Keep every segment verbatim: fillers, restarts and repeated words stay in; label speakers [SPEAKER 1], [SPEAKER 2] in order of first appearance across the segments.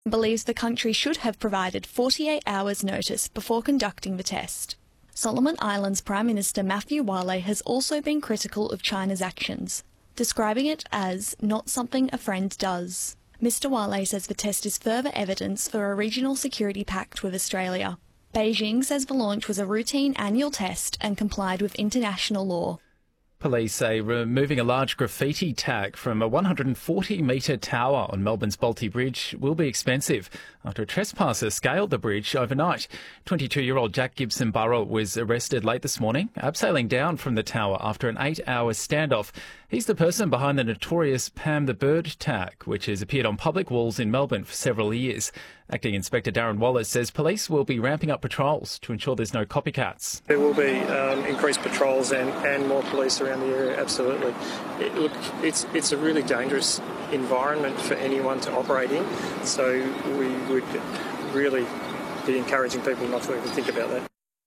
[SPEAKER 1] believes the country should have provided forty-eight hours notice before conducting the test. Solomon Islands Prime Minister Matthew Wale has also been critical of China's actions, describing it as not something a friend does. Mister Wale says the test is further evidence for a regional security pact with Australia. Beijing says the launch was a routine annual test and complied with international law.
[SPEAKER 2] Police say removing a large graffiti tag from a one hundred forty metre tower on Melbourne's Bolte Bridge will be expensive after a trespasser scaled the bridge overnight. twenty-two-year-old Jack Gibson Burrell was arrested late this morning, abseiling down from the tower after an eight-hour standoff. He's the person behind the notorious Pam the Bird tag, which has appeared on public walls in Melbourne for several years. Acting Inspector Darren Wallace says police will be ramping up patrols to ensure there's no copycats.
[SPEAKER 3] There will be um, increased patrols and, and more police around the area, absolutely. It, look, it's, it's a really dangerous environment for anyone to operate in, so we would really be encouraging people not to even think about that.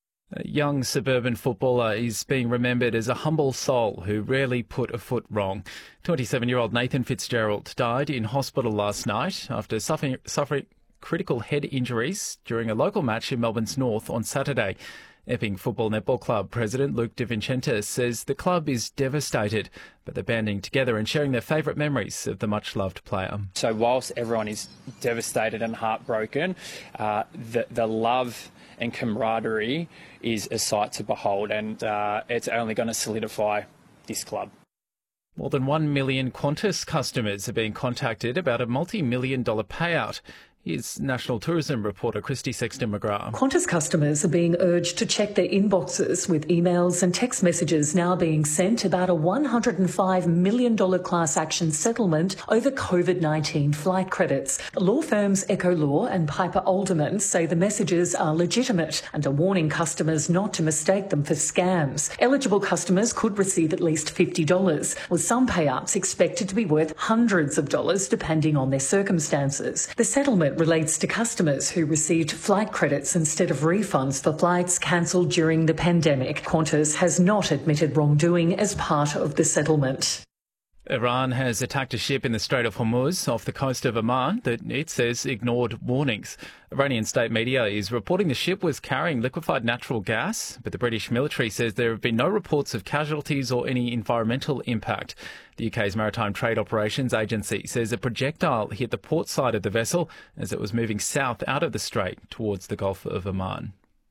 [SPEAKER 2] A young suburban footballer is being remembered as a humble soul who rarely put a foot wrong. twenty-seven-year-old Nathan Fitzgerald died in hospital last night after suffering, suffering critical head injuries during a local match in Melbourne's north on Saturday. Epping Football Netball Club President Luke De Vincentis says the club is devastated, but they're banding together and sharing their favourite memories of the much-loved player.
[SPEAKER 4] So whilst everyone is devastated and heartbroken, uh, the, the love and camaraderie is a sight to behold, and uh, it's only going to solidify this club.
[SPEAKER 2] More than one million Qantas customers are being contacted about a multi-million dollar payout. Here's National Tourism reporter Christy Sexton-McGrath.
[SPEAKER 5] Qantas customers are being urged to check their inboxes, with emails and text messages now being sent about a one hundred five million dollars class action settlement over COVID nineteen flight credits. Law firms Echo Law and Piper Alderman say the messages are legitimate and are warning customers not to mistake them for scams. Eligible customers could receive at least fifty dollars, with some payouts expected to be worth hundreds of dollars depending on their circumstances. The settlement relates to customers who received flight credits instead of refunds for flights cancelled during the pandemic. Qantas has not admitted wrongdoing as part of the settlement.
[SPEAKER 2] Iran has attacked a ship in the Strait of Hormuz off the coast of Oman that it says ignored warnings. Iranian state media is reporting the ship was carrying liquefied natural gas, but the British military says there have been no reports of casualties or any environmental impact. The U K's Maritime Trade Operations Agency says a projectile hit the port side of the vessel as it was moving south out of the strait towards the Gulf of Oman.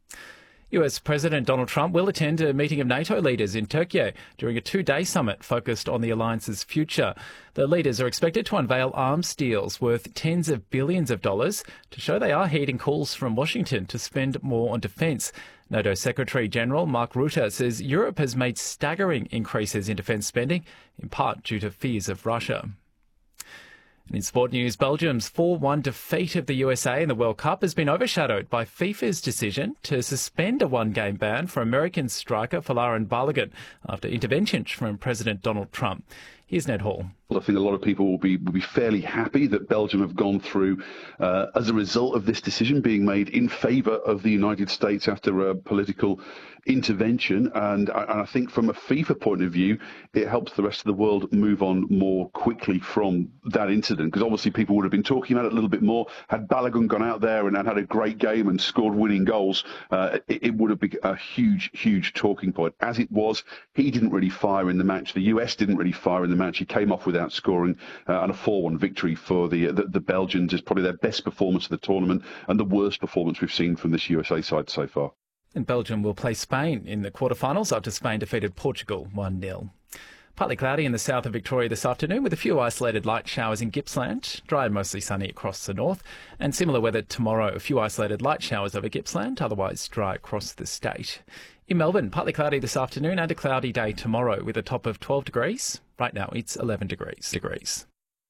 [SPEAKER 2] U S President Donald Trump will attend a meeting of NATO leaders in Turkey during a two-day summit focused on the alliance's future. The leaders are expected to unveil arms deals worth tens of billions of dollars to show they are heeding calls from Washington to spend more on defence. NATO Secretary-General Mark Rutte says Europe has made staggering increases in defence spending, in part due to fears of Russia. And in sport news, Belgium's four one defeat of the U S A in the World Cup has been overshadowed by FIFA's decision to suspend a one-game ban for American striker Folarin Balogun after intervention from President Donald Trump. Here's Ned Hall.
[SPEAKER 6] Well, I think a lot of people will be will be fairly happy that Belgium have gone through uh, as a result of this decision being made in favour of the United States after a political intervention. And I, and I think from a FIFA point of view, it helps the rest of the world move on more quickly from that incident, because obviously people would have been talking about it a little bit more. Had Balogun gone out there and, and had a great game and scored winning goals, uh, it, it would have been a huge, huge talking point. As it was, he didn't really fire in the match. The U S didn't really fire in the match. He came off without scoring, uh, and a four one victory for the, the the Belgians is probably their best performance of the tournament and the worst performance we've seen from this U S A side so far.
[SPEAKER 2] And Belgium will play Spain in the quarterfinals after Spain defeated Portugal one nil. Partly cloudy in the south of Victoria this afternoon with a few isolated light showers in Gippsland. Dry and mostly sunny across the north. And similar weather tomorrow, a few isolated light showers over Gippsland, otherwise dry across the state. In Melbourne, partly cloudy this afternoon and a cloudy day tomorrow with a top of twelve degrees. Right now it's eleven degrees. degrees.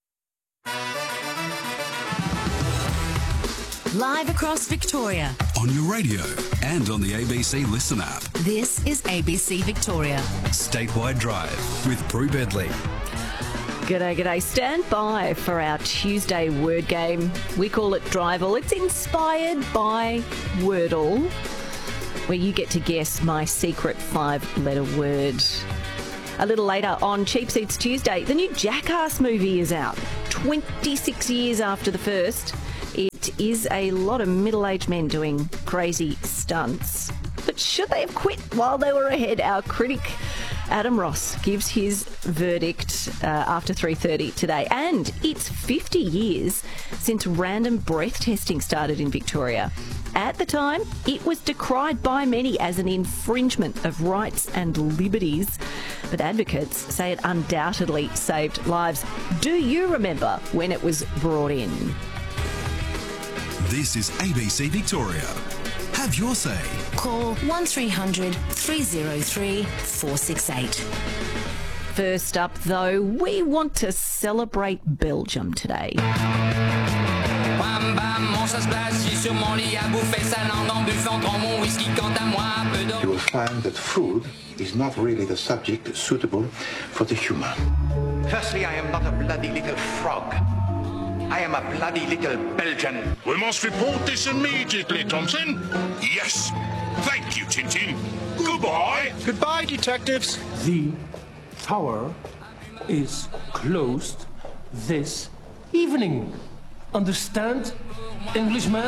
[SPEAKER 7] Live across Victoria.
[SPEAKER 8] On your radio and on the A B C Listen app.
[SPEAKER 7] This is A B C Victoria.
[SPEAKER 8] Statewide Drive with Prue Bedley.
[SPEAKER 9] G'day, g'day. Stand by for our Tuesday word game. We call it Driveall. It's inspired by Wordle, where you get to guess my secret five-letter word. A little later on Cheap Seats Tuesday, the new Jackass movie is out. twenty-six years after the first. it is a lot of middle-aged men doing crazy stunts. But should they have quit while they were ahead? Our critic Adam Ross gives his verdict uh, after three thirty today. And it's fifty years since random breath testing started in Victoria. At the time, it was decried by many as an infringement of rights and liberties. But advocates say it undoubtedly saved lives. Do you remember when it was brought in?
[SPEAKER 8] This is A B C Victoria. Have your say.
[SPEAKER 7] Call one three hundred three oh three four six eight.
[SPEAKER 9] First up, though, we want to celebrate Belgium today.
[SPEAKER 10] You will find that food is not really the subject suitable for the human. Firstly, I am not a bloody little frog. I am a bloody little Belgian.
[SPEAKER 11] We must report this immediately, Thompson. Yes. Thank you, Tintin. Goodbye.
[SPEAKER 12] Goodbye, detectives.
[SPEAKER 13] The tower is closed this evening. Understand, Englishman?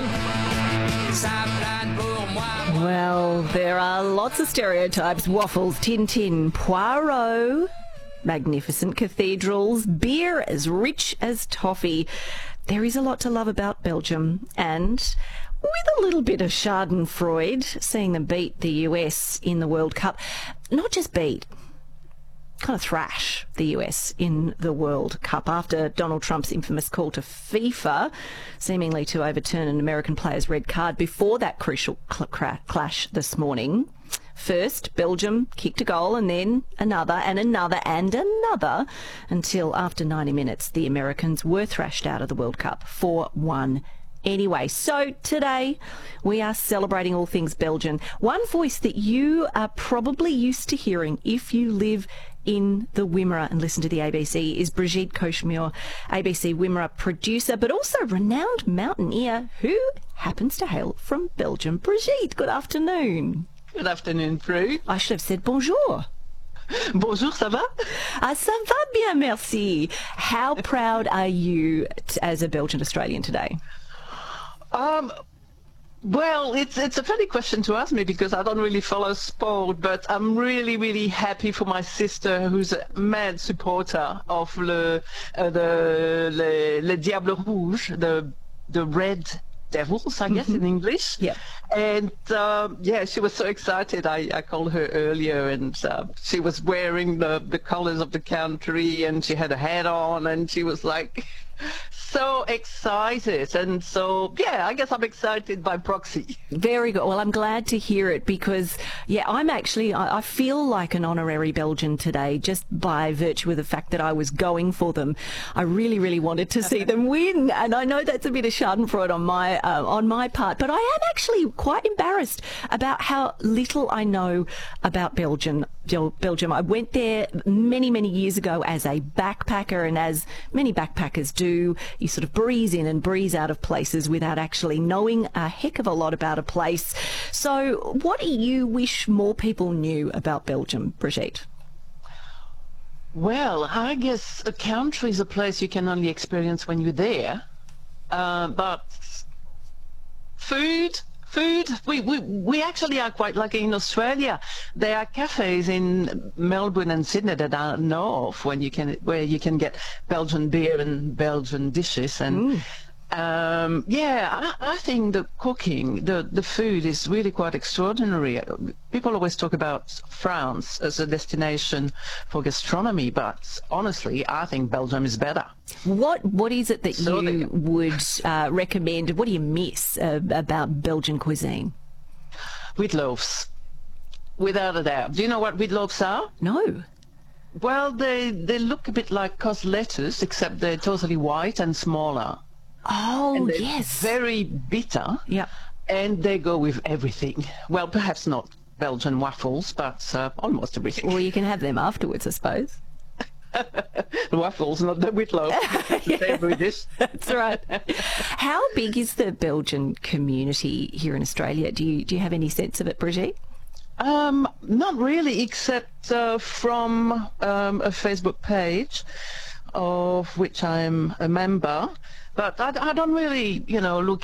[SPEAKER 9] Well, there are lots of stereotypes. Waffles, Tintin, Poirot, magnificent cathedrals, beer as rich as toffee. There is a lot to love about Belgium, and with a little bit of schadenfreude, seeing them beat the U S in the World Cup. Not just beat, kind of thrash the U S in the World Cup after Donald Trump's infamous call to FIFA, seemingly to overturn an American player's red card before that crucial cl- cra- clash this morning. First, Belgium kicked a goal and then another and another and another until after ninety minutes the Americans were thrashed out of the World Cup four one. Anyway, so today we are celebrating all things Belgian. One voice that you are probably used to hearing if you live in the Wimmera and listen to the A B C is Brigitte Cauchemure, A B C Wimmera producer, but also renowned mountaineer who happens to hail from Belgium. Brigitte, good afternoon.
[SPEAKER 14] Good afternoon, Prue.
[SPEAKER 9] I should have said bonjour.
[SPEAKER 14] Bonjour, ça va?
[SPEAKER 9] Ah, ça va bien, merci. How proud are you t- as a Belgian Australian today?
[SPEAKER 14] Um, well, it's it's a funny question to ask me because I don't really follow sport, but I'm really, really happy for my sister who's a mad supporter of le, uh, the le, le Diable Rouge, the the red devils, I guess, mm-hmm. in English.
[SPEAKER 9] Yeah.
[SPEAKER 14] And um, yeah, she was so excited. I, I called her earlier, and uh, she was wearing the, the colors of the country, and she had a hat on, and she was like so excited. And so, yeah, I guess I'm excited by proxy.
[SPEAKER 9] Very good. Well, I'm glad to hear it because, yeah, I'm actually, I, I feel like an honorary Belgian today just by virtue of the fact that I was going for them. I really, really wanted to see them win. And I know that's a bit of schadenfreude on my, uh, on my part, but I am actually quite embarrassed about how little I know about Belgium. Belgium. I went there many, many years ago as a backpacker, and as many backpackers do, you sort of breeze in and breeze out of places without actually knowing a heck of a lot about a place. So what do you wish more people knew about Belgium, Brigitte?
[SPEAKER 14] Well, I guess a country is a place you can only experience when you're there. Uh, but food... Food, we, we we actually are quite lucky in Australia. There are cafes in Melbourne and Sydney that I know of when you can where you can get Belgian beer and Belgian dishes. And um, yeah, I, I think the cooking, the, the food is really quite extraordinary. People always talk about France as a destination for gastronomy, but honestly, I think Belgium is better.
[SPEAKER 9] What What is it that
[SPEAKER 14] so
[SPEAKER 9] you would uh, recommend? What do you miss uh, about Belgian cuisine?
[SPEAKER 14] Wheat loaves, without a doubt. Do you know what wheat loaves are?
[SPEAKER 9] No.
[SPEAKER 14] Well, they, they look a bit like cos lettuce, except they're totally white and smaller.
[SPEAKER 9] Oh,
[SPEAKER 14] and they're
[SPEAKER 9] yes.
[SPEAKER 14] Very bitter.
[SPEAKER 9] Yeah.
[SPEAKER 14] And they go with everything. Well, perhaps not Belgian waffles, but uh, almost everything.
[SPEAKER 9] Well, you can have them afterwards, I suppose.
[SPEAKER 14] The waffles, not the wheat loaf.
[SPEAKER 9] Yes, that's right. How big is the Belgian community here in Australia? Do you do you have any sense of it, Brigitte?
[SPEAKER 14] Um, not really, except uh, from um, a Facebook page of which I'm a member. But I, I don't really, you know, look